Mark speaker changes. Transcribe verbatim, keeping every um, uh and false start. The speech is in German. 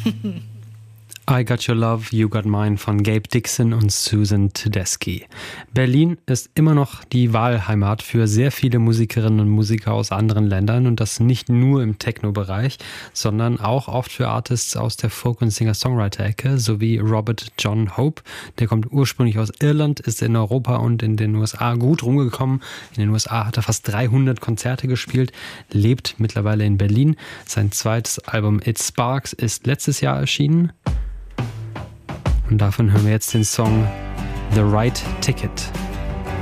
Speaker 1: I Got Your Love, You Got Mine von Gabe Dixon und Susan Tedeschi. Berlin ist immer noch die Wahlheimat für sehr viele Musikerinnen und Musiker aus anderen Ländern und das nicht nur im Techno-Bereich, sondern auch oft für Artists aus der Folk- und Singer-Songwriter-Ecke, sowie Robert John Hope. Der kommt ursprünglich aus Irland, ist in Europa und in den U S A gut rumgekommen. In den U S A hat er fast dreihundert Konzerte gespielt, lebt mittlerweile in Berlin. Sein zweites Album It Sparks ist letztes Jahr erschienen. Und davon hören wir jetzt den Song The Right Ticket.